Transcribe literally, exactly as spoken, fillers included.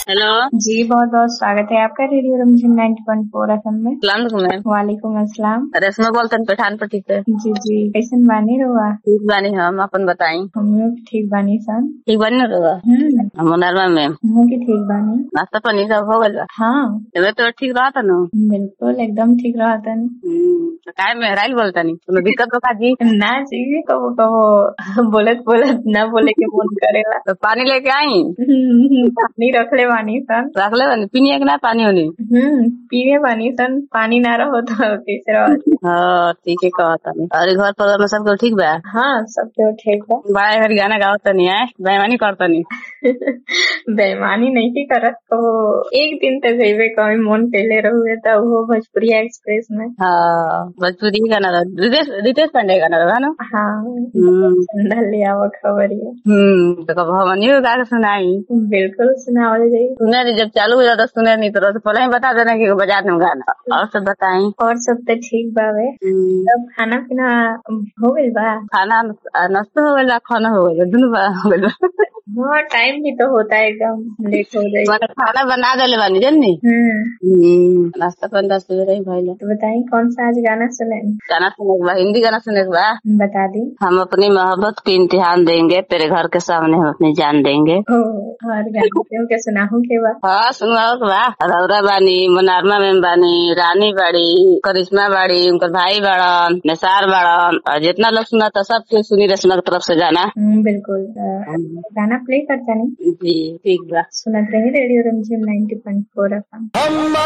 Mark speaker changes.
Speaker 1: Hello
Speaker 2: जी, बहुत बहुत स्वागत है आपका रेडियो रमझम नाइन्टी पॉइंट फोर एफएम में।
Speaker 1: मैम।
Speaker 2: वालेकुम अस्सलाम।
Speaker 1: रेशमा बोलतन पठान पट्टी से।
Speaker 2: जी जी, कैसन बानी रहुआ?
Speaker 1: ठीक बानी हम, अपन बताई।
Speaker 2: हम लोग ठीक बानी सन।
Speaker 1: ठीक बानी न रहुआ?
Speaker 2: हम्म,
Speaker 1: हम मुनरवा में
Speaker 2: हम की ठीक बानी।
Speaker 1: नाश्ता पानी सब हो गइल बा?
Speaker 2: हाँ,
Speaker 1: तबीयत तो ठीक रहा था न?
Speaker 2: बिल्कुल एकदम ठीक रहा था।
Speaker 1: हम्म, तो काहे मेहराइल बोलतनी? तुम्हें दिक्कत तो का जी?
Speaker 2: ना जी, कबो कबो बोलत बोलत ना बोले के मन करेला।
Speaker 1: तो पानी लेके आई?
Speaker 2: हम्म, पानी रख ले बानी सन।
Speaker 1: रख ले बानी, पीनी है कि ना पानी होनी?
Speaker 2: हम्म, पीने बानी सन, पानी ना रहो तो तीसरा।
Speaker 1: हाँ ठीक है, कहा तानी। अरे घर पर में सब ठीक बा?
Speaker 2: हाँ, सब तो ठीक बा।
Speaker 1: बड़ा घर गाना गाओ तनी है, बेईमानी करतनी।
Speaker 2: बेईमानी नहीं की करत तो एक दिन तक गईबे कभी मन कैले रहुए तो वो भोजपुरिया एक्सप्रेस में।
Speaker 1: हाँ भोजपुरी गाना रहा, रितेश रितेश पांडे गाना रहा ना?
Speaker 2: हाँ,
Speaker 1: हम्म
Speaker 2: संदल ले आवा खबरिया।
Speaker 1: हम्म, तो कब हमनियो गा के सुनाई?
Speaker 2: बिल्कुल सुनावल जाई।
Speaker 1: सुने नहीं, जब चालू हो जाता सुने नहीं तो पहले ही बता देना कि बजा दूं गाना। और सब बताई।
Speaker 2: और सब तो ठीक बावे।
Speaker 1: हम्म,
Speaker 2: तब खाना पीना हो गइल बा?
Speaker 1: खाना नाश्ता हो गया, खाना हो गया, दोनों बा- हो गया।
Speaker 2: हाँ, टाइम भी तो होता है, एकदम लेट हो जाए।
Speaker 1: मगर खाना बना देले बानी जन्नी।
Speaker 2: हम्म,
Speaker 1: हम्म, नाश्ता पानी सवेरे ही भइल।
Speaker 2: तो बताई कौन सा आज गाना सुने?
Speaker 1: गाना सुने के बा, हिंदी गाना सुने के बा।
Speaker 2: बता दी।
Speaker 1: हम अपनी मोहब्बत की इम्तिहान देंगे, तेरे घर के सामने हम अपनी जान देंगे।
Speaker 2: ओ, और गाना क्यों के सुनाहू के बा?
Speaker 1: हाँ सुनाओ के बा। रौरा बानी, मुनारमा में बानी, रानी बाड़ी, करिश्मा बाड़ी, उनकर भाई बाड़न, निसार बाड़न, और जितना लोग सुना था सब के सुनी रेशमा की तरफ से गाना।
Speaker 2: हम्म, बिल्कुल। अ, गाना प्ले करता नहीं।
Speaker 1: जी ठीक बा।
Speaker 2: सुनत रही रेडियो रमझम नाइन्टी पॉइंट फोर एफएम।